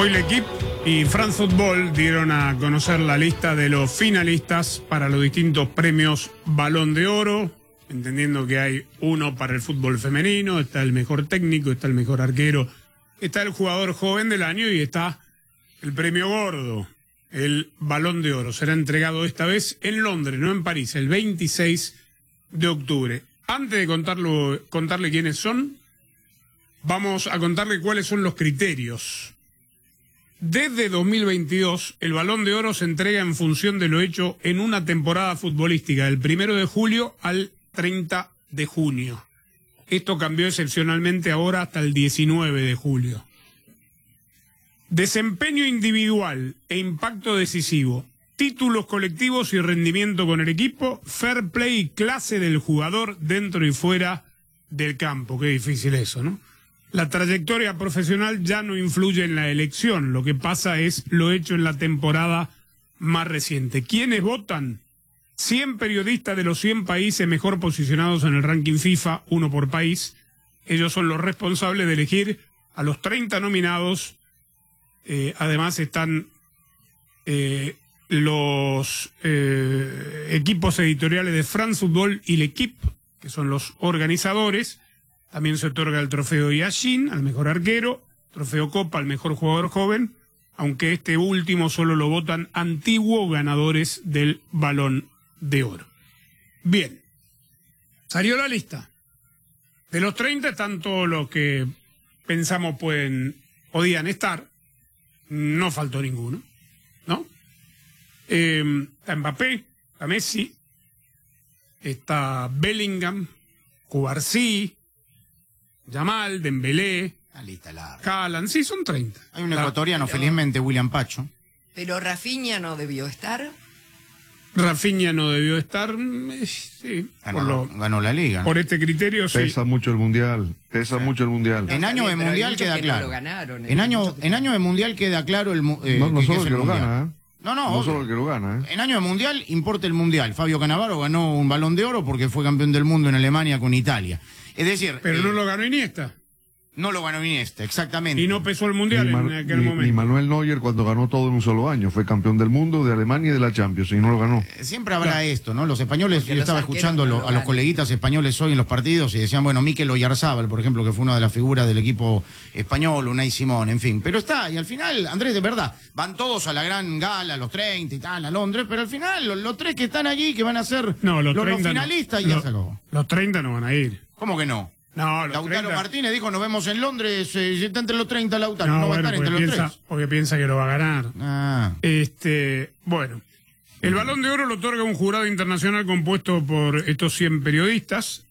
Hoy L'Équipe y France Football dieron a conocer la lista de los finalistas para los distintos premios Balón de Oro, entendiendo que hay uno para el fútbol femenino, está el mejor técnico, está el mejor arquero, está el jugador joven del año y está el premio gordo, el Balón de Oro. Será entregado esta vez en Londres, no en París, el 26 de octubre. Antes de contarle quiénes son, vamos a contarle cuáles son los criterios. Desde 2022, el Balón de Oro se entrega en función de lo hecho en una temporada futbolística, del 1 de julio al 30 de junio. Esto cambió excepcionalmente ahora hasta el 19 de julio. Desempeño individual e impacto decisivo, títulos colectivos y rendimiento con el equipo, fair play y clase del jugador dentro y fuera del campo. Qué difícil eso, ¿no? La trayectoria profesional ya no influye en la elección, lo que pasa es lo hecho en la temporada más reciente. ¿Quiénes votan? 100 periodistas de los 100 países mejor posicionados en el ranking FIFA, uno por país. Ellos son los responsables de elegir a los 30 nominados. Además están los equipos editoriales de France Football y L'Équipe, que son los organizadores. También se otorga el trofeo Yashin al mejor arquero, trofeo Copa al mejor jugador joven, aunque este último solo lo votan antiguos ganadores del Balón de Oro. Bien, salió la lista. De los 30 están todos los que pensamos podían estar. No faltó ninguno, ¿no? Está Mbappé, está Messi, está Bellingham, Cubarsí, Yamal, Dembélé, Haaland, sí, son 30. Hay un ecuatoriano, felizmente, William Pacho. Pero Rafinha no debió estar. Rafinha no debió estar, sí. Ganó la Liga. Por este criterio, sí. Pesa mucho el Mundial, mucho el Mundial. En año de Mundial queda claro. En año de Mundial queda claro el no solo el que lo gana, ¿eh? No solo el que lo gana, ¿eh? En año de Mundial importa el Mundial. Fabio Cannavaro ganó un Balón de Oro porque fue campeón del mundo en Alemania con Italia. Es decir... Pero no lo ganó Iniesta. No lo ganó Iniesta, exactamente. Y no pesó el Mundial en aquel momento. Ni Manuel Neuer cuando ganó todo en un solo año. Fue campeón del mundo, de Alemania y de la Champions, y no lo ganó. Siempre habrá esto, ¿no? Los españoles, porque yo estaba escuchando a los coleguitas españoles hoy en los partidos y decían, bueno, Mikel Oyarzábal, por ejemplo, que fue una de las figuras del equipo español, Unai Simón, en fin. Pero está, y al final, Andrés, de verdad, van todos a la gran gala, los 30 y tal, a Londres, pero al final, los tres que están allí, que van a ser los finalistas, y ya se acabó. Los 30 no van a ir. ¿Cómo que no? No, Lautaro Martínez dijo, nos vemos en Londres, está entre los 30 Lautaro, no va a estar entre los 3. Porque piensa que lo va a ganar. Bueno, el Balón de Oro lo otorga un jurado internacional compuesto por estos 100 periodistas,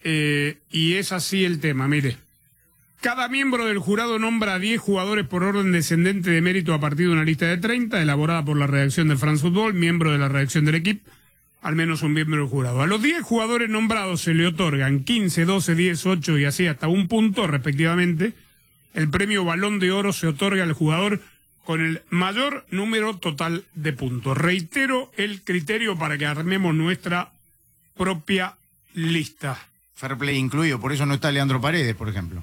y es así el tema, mire. Cada miembro del jurado nombra a 10 jugadores por orden descendente de mérito a partir de una lista de 30, elaborada por la redacción de France Football, miembro de la redacción del L'Équipe, al menos un miembro del jurado. A los 10 jugadores nombrados se le otorgan 15, 12, 10, 8 y así hasta un punto, respectivamente. El premio Balón de Oro se otorga al jugador con el mayor número total de puntos. Reitero el criterio para que armemos nuestra propia lista. Fair play incluido, por eso no está Leandro Paredes, por ejemplo.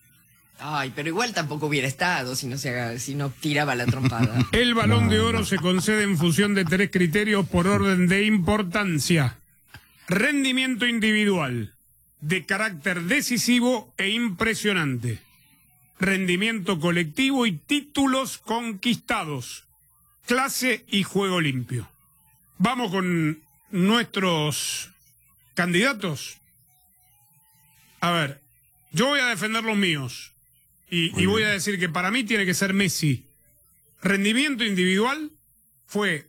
Ay, pero igual tampoco hubiera estado si no tiraba la trompada. El Balón de Oro se concede en función de 3 criterios por orden de importancia. Rendimiento individual, de carácter decisivo e impresionante. Rendimiento colectivo y títulos conquistados. Clase y juego limpio. Vamos con nuestros candidatos. A ver, yo voy a defender los míos. Y voy a decir que para mí tiene que ser Messi. Rendimiento individual fue,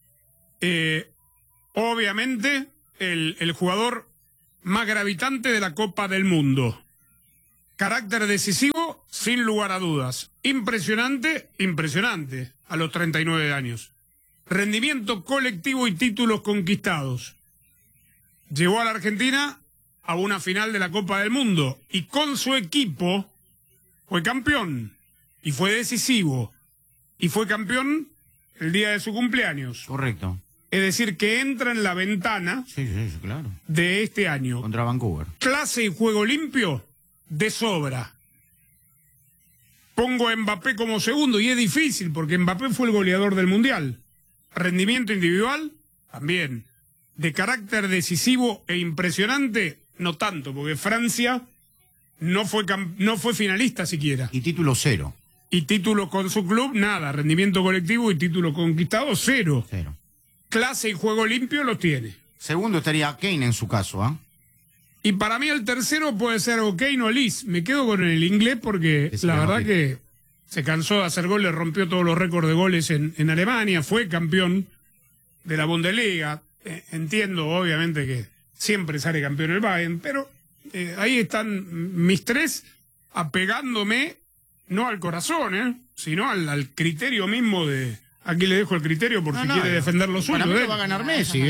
obviamente, el jugador más gravitante de la Copa del Mundo. Carácter decisivo, sin lugar a dudas. Impresionante, a los 39 años. Rendimiento colectivo y títulos conquistados. Llevó a la Argentina a una final de la Copa del Mundo y con su equipo fue campeón y fue decisivo y fue campeón el día de su cumpleaños. Correcto. Es decir, que entra en la ventana claro. de este año. Contra Vancouver. Clase y juego limpio, de sobra. pongo a Mbappé como segundo, y es difícil, porque Mbappé fue el goleador del Mundial. Rendimiento individual, también. De carácter decisivo e impresionante, no tanto, porque Francia no fue finalista siquiera. Y título 0. Y título con su club, nada. Rendimiento colectivo y título conquistado, 0. 0. Clase y juego limpio los tiene. Segundo estaría Kane en su caso, ¿ah? Y para mí el tercero puede ser o Kane o Liz. Me quedo con el inglés porque la verdad que se cansó de hacer goles, rompió todos los récords de goles en Alemania, fue campeón de la Bundesliga. Entiendo, obviamente, que siempre sale campeón el Bayern, pero ahí están mis tres apegándome, no al corazón, sino al criterio mismo de... Aquí le dejo el criterio por si quiere defender lo suyo. Para mí lo va a ganar Messi.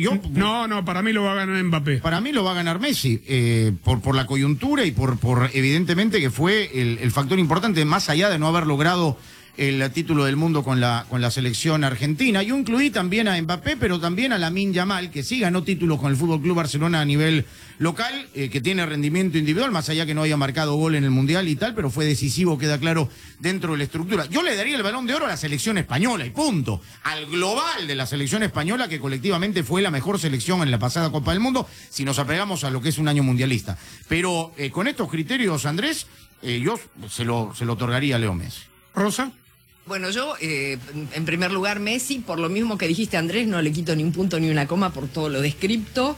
No, para mí lo va a ganar Mbappé. Para mí lo va a ganar Messi, por la coyuntura y por evidentemente que fue el factor importante, más allá de no haber logrado el título del mundo con la selección argentina. Yo incluí también a Mbappé, pero también a Lamine Yamal, que sí ganó títulos con el Fútbol Club Barcelona a nivel local, que tiene rendimiento individual, más allá que no haya marcado gol en el Mundial y tal, pero fue decisivo, queda claro, dentro de la estructura. Yo le daría el Balón de Oro a la selección española y punto. Al global de la selección española, que colectivamente fue la mejor selección en la pasada Copa del Mundo, si nos apegamos a lo que es un año mundialista. Pero con estos criterios, Andrés, yo se lo otorgaría a Leo Messi. ¿Rosa? Bueno, yo, en primer lugar, Messi, por lo mismo que dijiste, Andrés, no le quito ni un punto ni una coma por todo lo descripto.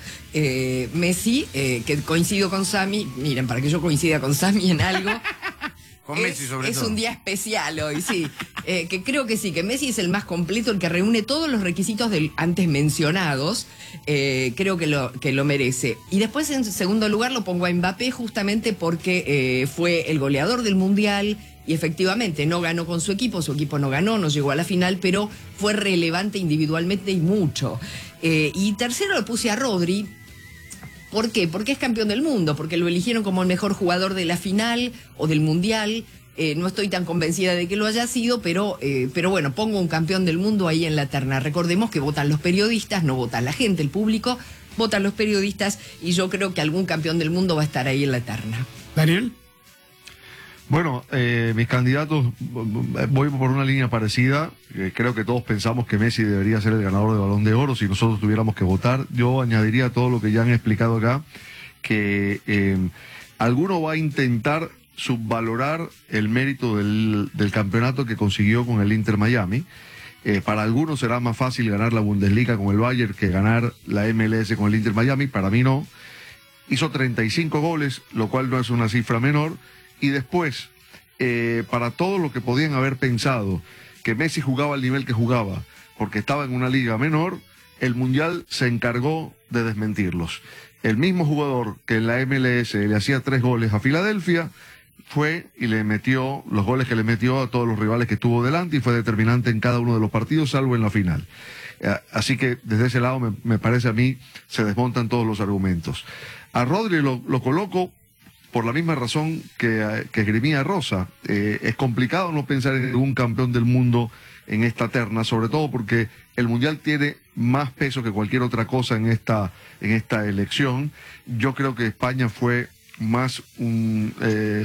Messi, que coincido con Sami, miren, para que yo coincida con Sami en algo... Con Messi sobre todo. Es un día especial hoy, sí. Que creo que sí, que Messi es el más completo, el que reúne todos los requisitos antes mencionados. Creo que lo merece. Y después, en segundo lugar, lo pongo a Mbappé justamente porque fue el goleador del Mundial y efectivamente no ganó con su equipo no ganó, no llegó a la final, pero fue relevante individualmente y mucho. Y tercero le puse a Rodri. ¿Por qué? Porque es campeón del mundo, porque lo eligieron como el mejor jugador de la final o del Mundial. No estoy tan convencida de que lo haya sido, pero bueno, pongo un campeón del mundo ahí en la terna. Recordemos que votan los periodistas, no vota la gente, el público, votan los periodistas, y yo creo que algún campeón del mundo va a estar ahí en la terna. ¿Daniel? Bueno, mis candidatos, voy por una línea parecida. Creo que todos pensamos que Messi debería ser el ganador del Balón de Oro si nosotros tuviéramos que votar. Yo añadiría todo lo que ya han explicado acá, que alguno va a intentar subvalorar el mérito del campeonato que consiguió con el Inter Miami. Para algunos será más fácil ganar la Bundesliga con el Bayern que ganar la MLS con el Inter Miami. Para mí no. Hizo 35 goles, lo cual no es una cifra menor. Y después, para todo lo que podían haber pensado, que Messi jugaba al nivel que jugaba, porque estaba en una liga menor, el Mundial se encargó de desmentirlos. El mismo jugador que en la MLS le hacía 3 goles a Filadelfia, fue y le metió los goles que le metió a todos los rivales que estuvo delante y fue determinante en cada uno de los partidos, salvo en la final. Así que desde ese lado me parece a mí se desmontan todos los argumentos. A Rodri lo coloco por la misma razón que esgrimía Rosa. Es complicado no pensar en ningún campeón del mundo en esta terna, sobre todo porque el Mundial tiene más peso que cualquier otra cosa en esta elección. Yo creo que España fue más un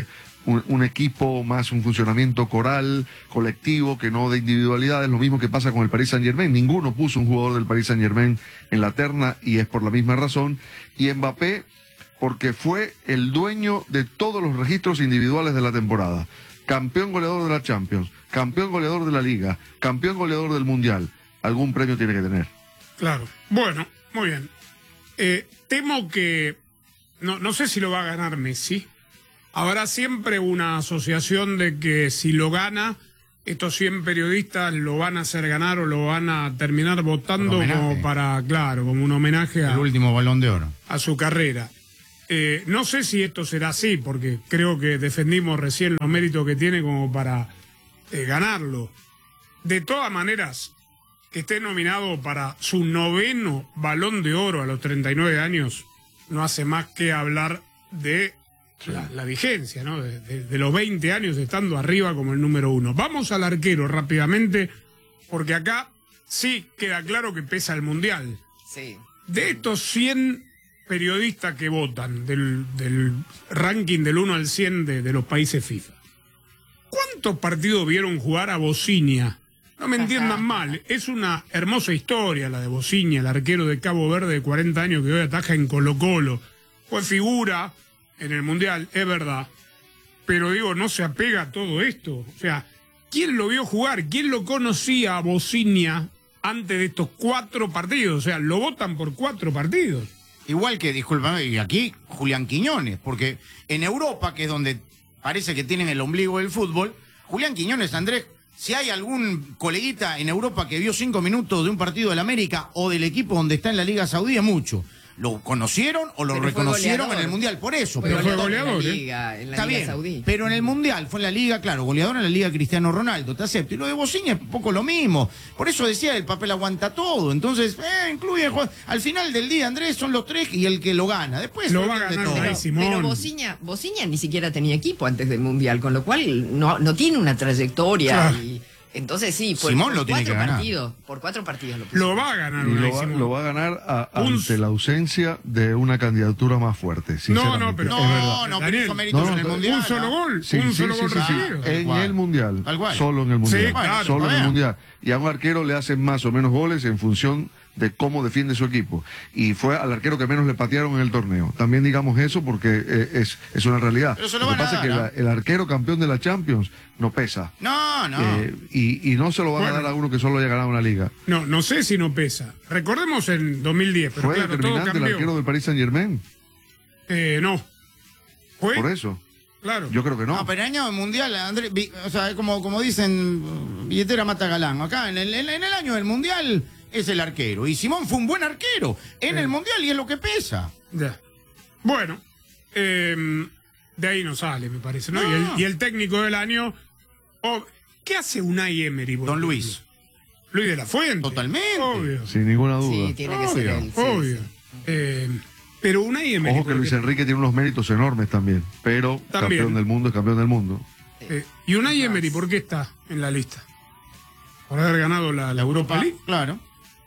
equipo, más un funcionamiento coral, colectivo, que no de individualidades. Lo mismo que pasa con el Paris Saint-Germain. Ninguno puso un jugador del Paris Saint-Germain en la terna y es por la misma razón. Y Mbappé, porque fue el dueño de todos los registros individuales de la temporada. Campeón goleador de la Champions, campeón goleador de la Liga, campeón goleador del Mundial. Algún premio tiene que tener. Claro. Bueno, muy bien. Temo que, no sé si lo va a ganar Messi. Habrá siempre una asociación de que si lo gana, estos 100 periodistas lo van a hacer ganar o lo van a terminar votando como para, claro, como un homenaje el último Balón de Oro a su carrera. No sé si esto será así, porque creo que defendimos recién los méritos que tiene como para ganarlo. De todas maneras, que esté nominado para su 9º Balón de Oro a los 39 años, no hace más que hablar de la vigencia, ¿no? De los 20 años estando arriba como el número 1. Vamos al arquero rápidamente, porque acá sí queda claro que pesa el Mundial. Sí. De estos 100 periodistas que votan del ranking del 1 al 100 de los países FIFA, ¿cuántos partidos vieron jugar a Bociña? No me entiendan mal, es una hermosa historia la de Bociña, el arquero de Cabo Verde de 40 años que hoy ataja en Colo-Colo. Fue figura en el Mundial, es verdad. Pero digo, no se apega a todo esto. O sea, ¿quién lo vio jugar? ¿Quién lo conocía a Bociña antes de estos 4 partidos? O sea, lo votan por 4 partidos. Igual que, discúlpame, y aquí Julián Quiñones, porque en Europa, que es donde parece que tienen el ombligo del fútbol, Julián Quiñones, Andrés, si hay algún coleguita en Europa que vio 5 minutos de un partido del América o del equipo donde está en la Liga Saudí, es mucho. ¿Lo conocieron o lo Pero reconocieron en el Mundial? Por eso. Pero fue en goleador, la Liga, en la Está Liga bien, Saudí. pero en el Mundial fue en la Liga, claro, goleador en la Liga Cristiano Ronaldo, te acepto. Y lo de Bociña es un poco lo mismo. Por eso decía, el papel aguanta todo. Entonces, incluye, al final del día, Andrés, son los 3 y el que lo gana. Después Lo va a de ganar todo. Unai Simón. Pero Bociña ni siquiera tenía equipo antes del Mundial, con lo cual no tiene una trayectoria. Claro. Y entonces sí, Simón lo tiene que ganar. Por 4 partidos lo puso. Lo va a ganar Y Unai lo Simón. va a ganar Un- ante la ausencia de una candidatura más fuerte. Sinceramente. pero- Es verdad. No, pero Daniel, hizo méritos no, en el no, Mundial. Un solo ¿no? gol, Sí, un sí, solo sí, gol sí, sí. recibido. Tal En cual. el Mundial. Tal cual. Solo en el Mundial. Sí, claro, Solo en está el bien. Mundial. Y a un arquero le hacen más o menos goles en función de cómo defiende su equipo. Y fue al arquero que menos le patearon en el torneo. También digamos eso porque es una realidad. Pero se lo Lo que van a pasa es dar, que el arquero campeón de la Champions no pesa. No. Y no se lo van a Bueno. dar a uno que solo haya ganado una liga. No sé si no pesa. Recordemos en 2010, pero Fue claro, todo determinante el cambió. arquero del Paris Saint-Germain. No. ¿Fue? Por eso. Claro. Yo creo que no. No, pero en año Mundial, Andrés, o sea, como dicen, billetera mata galán. Acá, en el año del Mundial, es el arquero. Y Simón fue un buen arquero en el Mundial y es lo que pesa. Ya. Bueno, de ahí no sale, me parece, ¿no? No. Y el técnico del año... ¿Qué hace Unai Emery? por Don ejemplo? Luis. Luis de la Fuente. Totalmente. Obvio. Sin ninguna duda. Sí, tiene que ser Obvio, él. sí, obvio. sí. Pero Unai Emery... Ojo que por Luis ejemplo, Enrique tiene unos méritos enormes también, pero También. campeón del mundo es campeón del mundo. ¿Y Unai Emery por qué está en la lista? ¿Por haber ganado la Europa League? Claro.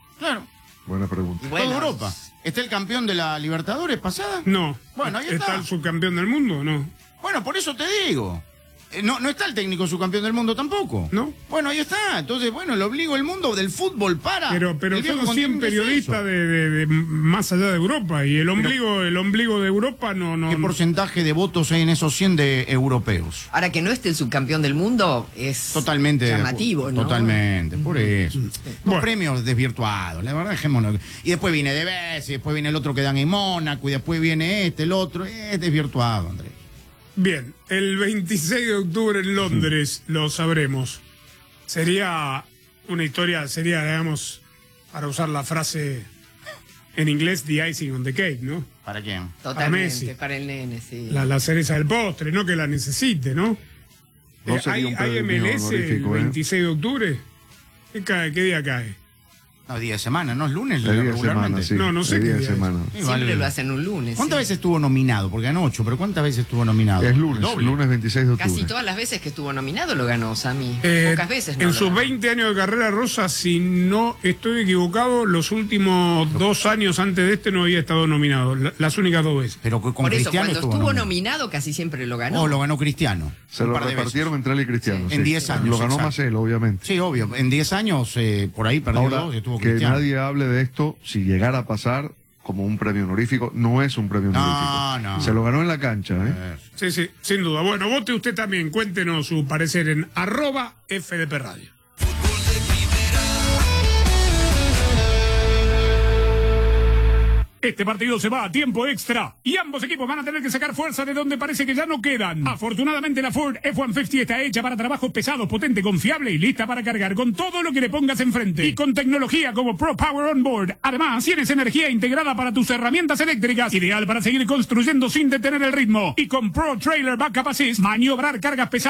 Buena pregunta. Y bueno, Toda Europa. ¿Está el campeón de la Libertadores pasada? No. Bueno, ahí está. ¿Está el subcampeón del mundo? No. Bueno, por eso te digo. No está el técnico subcampeón del mundo tampoco. ¿No? Bueno, ahí está. Entonces, bueno, lo obligo el mundo del fútbol para. Pero el viejo son 100 continente es periodistas eso. de más allá de Europa y el ombligo de Europa no. ¿Qué porcentaje de votos hay en esos 100 de europeos? Ahora que no esté el subcampeón del mundo es Totalmente. llamativo, ¿no? Totalmente, por eso. Los Bueno. premios desvirtuados, la verdad, dejémonos. Y después viene De Vez, y después viene el otro que dan en Mónaco, y después viene el otro. Es desvirtuado, Andrés. Bien, el 26 de octubre en Londres lo sabremos. Sería una historia, digamos, para usar la frase en inglés, the icing on the cake, ¿no? ¿Para quién? Messi. Totalmente, para el nene, sí. La cereza del postre, no que la necesite, ¿no? No sería un ¿Hay premio MLS el honorífico, 26 de octubre? ¿Qué día cae? No, día de semana, ¿no es lunes? El día de regularmente. semana, sí. No sé El qué día de día es. semana. Sí, Siempre vale. lo hacen un lunes. ¿Cuántas sí. veces estuvo nominado? Porque ganó 8, pero ¿cuántas veces estuvo nominado? Es lunes, Doble. lunes 26 de octubre. Casi todas las veces que estuvo nominado lo ganó Sammy. Eh, Pocas veces no en lo sus ganó. 20 años de carrera, Rosa, si no estoy equivocado, los últimos 2 años antes de este no había estado nominado. Las únicas 2 veces. Pero con Por eso, Cristiano cuando estuvo estuvo nominado. nominado casi siempre lo ganó. Oh, lo ganó Cristiano. Se Un lo par de repartieron veces. entre él y Cristiano. En 10 años, Lo ganó exacto. más él, obviamente. Sí, obvio. En 10 años, por ahí perdió Ahora, 2 y estuvo que Cristiano. nadie hable de esto, si llegara a pasar como un premio honorífico, no es un premio No, honorífico. no. Se lo ganó en la cancha, ¿eh? Sí, sí, sin duda. Bueno, vote usted también. Cuéntenos su parecer en @FDP Radio. Este partido se va a tiempo extra y ambos equipos van a tener que sacar fuerza de donde parece que ya no quedan. Afortunadamente la Ford F-150 está hecha para trabajos pesados, potente, confiable y lista para cargar con todo lo que le pongas enfrente. Y con tecnología como Pro Power On Board. Además, tienes energía integrada para tus herramientas eléctricas, ideal para seguir construyendo sin detener el ritmo. Y con Pro Trailer Backup Assist, maniobrar cargas pesadas